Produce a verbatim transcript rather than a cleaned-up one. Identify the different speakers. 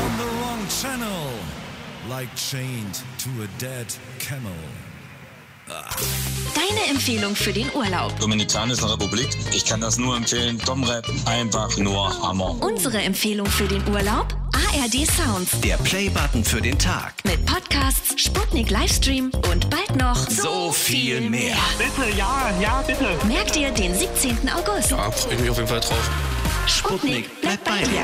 Speaker 1: on the wrong channel, like chained to a dead camel.
Speaker 2: Deine Empfehlung für den Urlaub.
Speaker 3: Dominikanische Republik. Ich kann das nur empfehlen. Domrep, einfach nur Hammer.
Speaker 2: Unsere Empfehlung für den Urlaub? A R D Sounds.
Speaker 4: Der Playbutton für den Tag.
Speaker 2: Mit Podcasts, Sputnik Livestream und bald noch
Speaker 4: so viel mehr.
Speaker 5: Bitte, ja, ja, bitte.
Speaker 2: Merkt ihr den siebzehnten August.
Speaker 6: Ja, freue ich mich auf jeden Fall drauf.
Speaker 2: Sputnik bleibt bei dir.